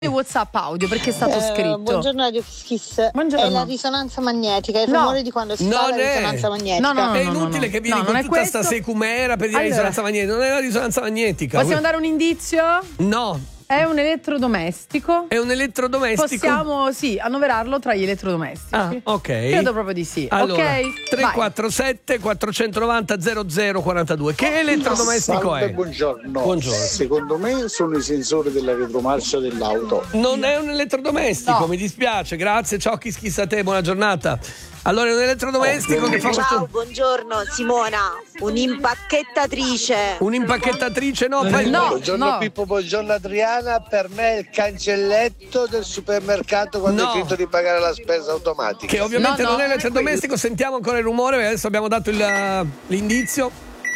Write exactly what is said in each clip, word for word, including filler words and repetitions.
WhatsApp audio perché è stato Eh, scritto. buongiorno Radio Kiss. Buongiorno. È la risonanza magnetica, è il No. rumore di quando si fa Non la è. risonanza magnetica. No, no, no. È inutile che vieni no, con non è tutta questo. sta secumera per dire Allora. risonanza magnetica. Non è la risonanza magnetica. Possiamo dare un indizio? No, È un elettrodomestico. è un elettrodomestico. Possiamo, sì, annoverarlo tra gli elettrodomestici. Ah, ok. Credo proprio di sì. Allora, ok? tre Vai. quattro sette quattrocentonovanta zero zero quarantadue. Che elettrodomestico Salve, è? buongiorno. Buongiorno. Secondo me sono i sensori della retromarcia dell'auto. Non è un elettrodomestico, No. mi dispiace. Grazie, ciao, chi schissa te, buona giornata. Allora, è un elettrodomestico che fa Ciao, questo. buongiorno Simona, un'impacchettatrice. Un'impacchettatrice, no, poi No. Buongiorno Pippo, buongiorno Adriana. Per me è il cancelletto del supermercato quando No. è finito di pagare la spesa automatica. che ovviamente No, no, non è non è elettrodomestico. Sentiamo ancora il rumore, adesso abbiamo dato il- l'indizio.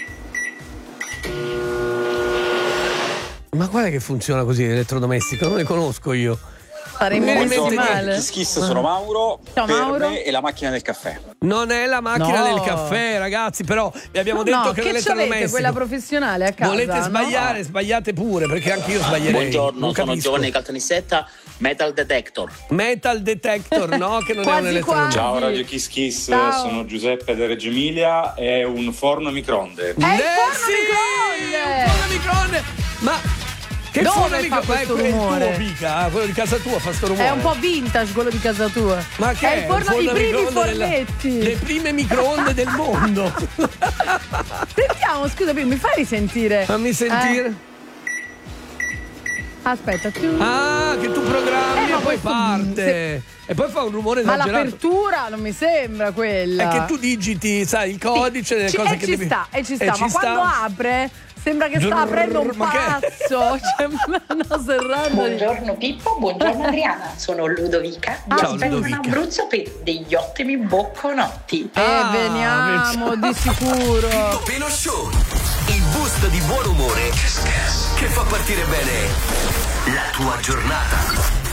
Ma guarda che funziona così l'elettrodomestico, non ne conosco io. Saremmo Mi messi rimetti- male. Schiss, sono Mauro. Ciao, per Mauro. me è la macchina del caffè. Non è la macchina No. del caffè, ragazzi, però vi abbiamo detto No, che, che non è c'avete elettrodomestico. quella professionale a casa? Volete no? sbagliare, sbagliate pure, perché anche io sbaglierei. Buongiorno, non sono capisco. Giovanni Caltanissetta, Metal Detector. Metal detector, no, che non è Quasi, un elettrodomestico. quasi. Ciao Radio Kiss Kiss, Ciao. sono Giuseppe da Reggio Emilia, è un forno a microonde. È il Eh, forno sì, microonde! il forno a microonde! Ma che Dove forno a fa microonde? questo Ma è il rumore? tuo, mica, ah, quello di casa tua fa sto rumore. È un po' vintage quello di casa tua. Ma che è il forno, i a primi microonde della- fornetti. le prime microonde del mondo. Sentiamo, scusa, mi fai risentire? Fammi sentire. Eh, aspetta, tu. Ah, che tu programmi Eh, ma e poi questo- parte. E poi fa un rumore Ma esagerato. l'apertura non mi sembra quella. È che tu digiti, sai, il codice delle Ci- cose e che ci devi... sta, e ci sta, E ma ci quando sta. apre sembra che sta Grrr, aprendo un ma che- pazzo. Cioè, una serrata di... Buongiorno Pippo, buongiorno Adriana, sono Ludovica, vi Ciao, aspetto Ludovica. in Abruzzo per degli ottimi bocconotti. E Ah, veniamo di sicuro. Pino Show, il boost di buon umore che fa partire bene la tua giornata.